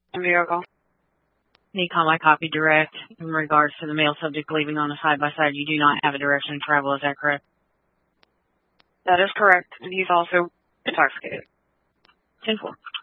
vehicle. NECOM, I copy direct in regards to the male subject leaving on a side-by-side. You do not have a direction to travel, is that correct? That is correct, and he's also intoxicated. 10-4.